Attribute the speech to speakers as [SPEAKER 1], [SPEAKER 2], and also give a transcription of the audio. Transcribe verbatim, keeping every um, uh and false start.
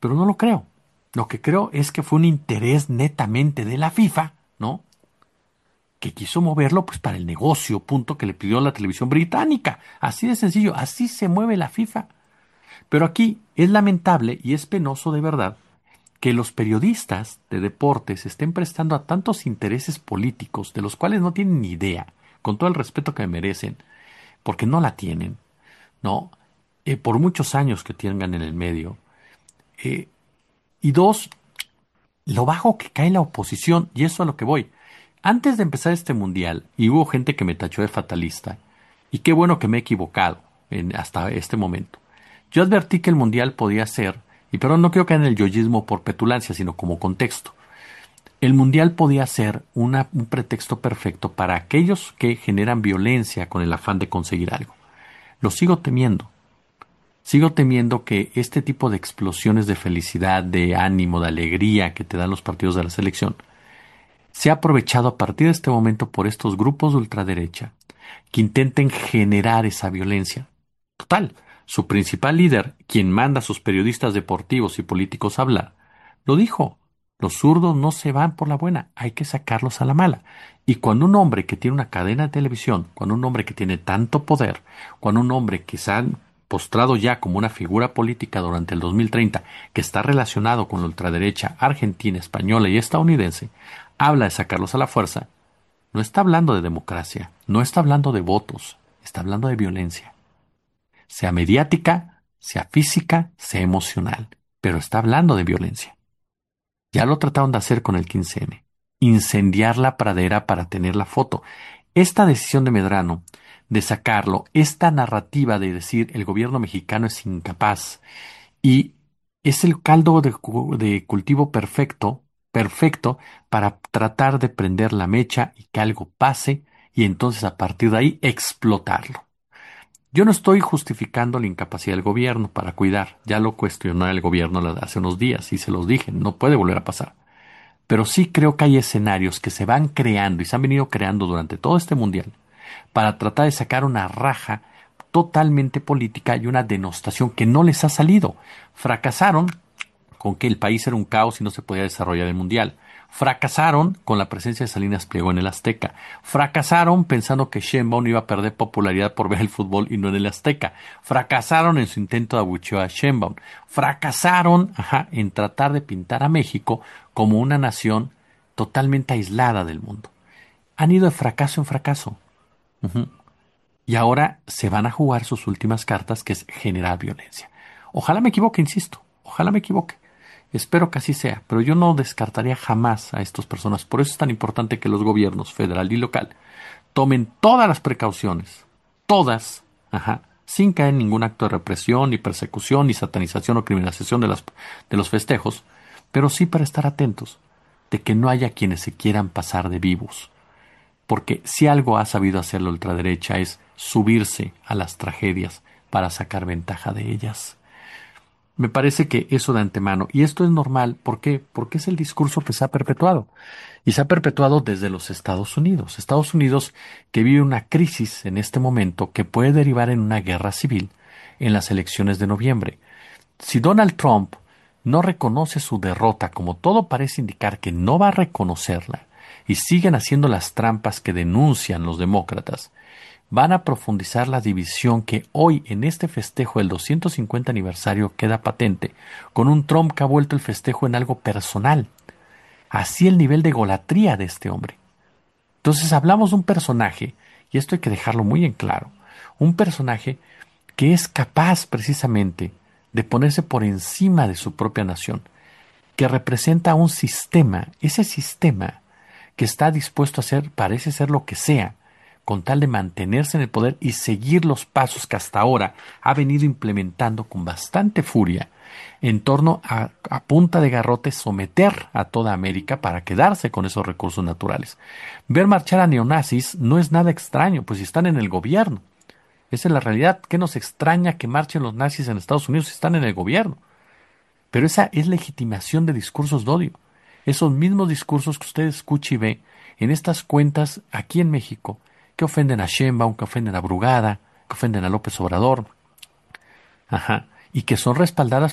[SPEAKER 1] pero no lo creo. Lo que creo es que fue un interés netamente de la FIFA, ¿no? Que quiso moverlo pues para el negocio, punto, que le pidió la televisión británica. Así de sencillo, así se mueve la FIFA. Pero aquí es lamentable y es penoso de verdad que los periodistas de deportes estén prestando a tantos intereses políticos de los cuales no tienen ni idea, con todo el respeto que merecen, porque no la tienen, ¿no? Eh, por muchos años que tengan en el medio. Eh, y dos, lo bajo que cae la oposición, y eso a lo que voy. Antes de empezar este mundial, y hubo gente que me tachó de fatalista, y qué bueno que me he equivocado en, hasta este momento. Yo advertí que el mundial podía ser, y perdón, no quiero caer en el yoyismo por petulancia, sino como contexto. El mundial podía ser una, un pretexto perfecto para aquellos que generan violencia con el afán de conseguir algo. Lo sigo temiendo. Sigo temiendo que este tipo de explosiones de felicidad, de ánimo, de alegría que te dan los partidos de la selección, sea aprovechado a partir de este momento por estos grupos de ultraderecha que intenten generar esa violencia. Total, su principal líder, quien manda a sus periodistas deportivos y políticos a hablar, lo dijo. Los zurdos no se van por la buena, hay que sacarlos a la mala. Y cuando un hombre que tiene una cadena de televisión, cuando un hombre que tiene tanto poder, cuando un hombre que se ha postrado ya como una figura política durante el dos mil treinta, que está relacionado con la ultraderecha argentina, española y estadounidense, habla de sacarlos a la fuerza, no está hablando de democracia, no está hablando de votos, está hablando de violencia. Sea mediática, sea física, sea emocional, pero está hablando de violencia. Ya lo trataron de hacer con el quince eme. Incendiar la pradera para tener la foto. Esta decisión de Medrano de sacarlo, esta narrativa de decir el gobierno mexicano es incapaz y es el caldo de, de cultivo perfecto, perfecto para tratar de prender la mecha y que algo pase y entonces a partir de ahí explotarlo. Yo no estoy justificando la incapacidad del gobierno para cuidar. Ya lo cuestionó el gobierno hace unos días y se los dije, no puede volver a pasar. Pero sí creo que hay escenarios que se van creando y se han venido creando durante todo este mundial para tratar de sacar una raja totalmente política y una denostación que no les ha salido. Fracasaron con que el país era un caos y no se podía desarrollar el mundial. Fracasaron con la presencia de Salinas Pliego en el Azteca. Fracasaron pensando que Sheinbaum iba a perder popularidad por ver el fútbol y no en el Azteca. Fracasaron en su intento de abucheo a Sheinbaum. Fracasaron ajá, en tratar de pintar a México como una nación totalmente aislada del mundo. Han ido de fracaso en fracaso. Uh-huh. Y ahora se van a jugar sus últimas cartas, que es generar violencia. Ojalá me equivoque, insisto. Ojalá me equivoque. Espero que así sea, pero yo no descartaría jamás a estas personas. Por eso es tan importante que los gobiernos federal y local tomen todas las precauciones, todas, ajá, sin caer en ningún acto de represión, ni persecución, ni satanización o criminalización de, las, de los festejos, pero sí para estar atentos de que no haya quienes se quieran pasar de vivos. Porque si algo ha sabido hacer la ultraderecha es subirse a las tragedias para sacar ventaja de ellas. Me parece que eso de antemano, y esto es normal, ¿por qué? Porque es el discurso que se ha perpetuado, y se ha perpetuado desde los Estados Unidos. Estados Unidos que vive una crisis en este momento que puede derivar en una guerra civil en las elecciones de noviembre. Si Donald Trump no reconoce su derrota, como todo parece indicar que no va a reconocerla, y siguen haciendo las trampas que denuncian los demócratas, van a profundizar la división que hoy en este festejo del doscientos cincuenta aniversario queda patente, con un Trump que ha vuelto el festejo en algo personal. Así el nivel de egolatría de este hombre. Entonces hablamos de un personaje, y esto hay que dejarlo muy en claro, un personaje que es capaz precisamente de ponerse por encima de su propia nación, que representa un sistema, ese sistema que está dispuesto a hacer, parece ser lo que sea, con tal de mantenerse en el poder y seguir los pasos que hasta ahora ha venido implementando con bastante furia en torno a, a punta de garrote someter a toda América para quedarse con esos recursos naturales. Ver marchar a neonazis no es nada extraño, pues si están en el gobierno. Esa es la realidad. ¿Qué nos extraña que marchen los nazis en Estados Unidos si están en el gobierno? Pero esa es legitimación de discursos de odio. Esos mismos discursos que usted escucha y ve en estas cuentas aquí en México, que ofenden a Sheinbaum, que ofenden a Brugada, que ofenden a López Obrador, ajá, y que son respaldadas